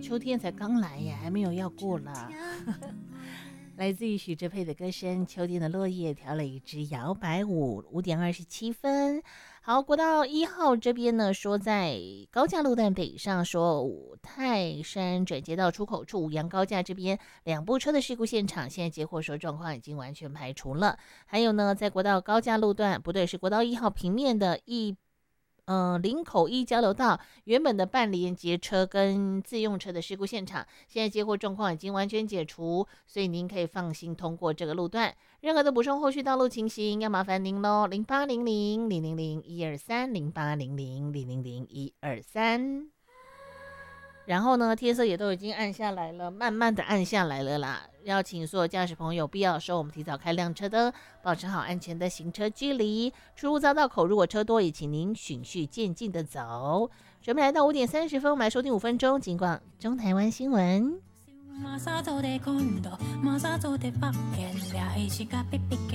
秋天才刚来呀，还没有要过啦。来自于许哲佩的歌声，秋天的落叶跳了一支摇摆舞，5:27。好，国道1号这边呢，说在高架路段北上，说泰山转接到出口处五杨高架这边2部车的事故现场，现在结果说状况已经完全排除了。还有呢，在国道高架路段，不对，是国道1号平面的林口一交流道原本的半连接车跟自用车的事故现场，现在接获状况已经完全解除，所以您可以放心通过这个路段。任何的补充后续道路情形，要麻烦您咯，0800-000-123，0800-000-123。然后呢，天色也都已经暗下来了，慢慢的暗下来了啦。要请所有驾驶朋友必要的时候，我们提早开亮车灯，保持好安全的行车距离。出入匝道口如果车多，也请您循序渐进的走。准备来到5:30，我们来收听5分钟警广中台湾新闻。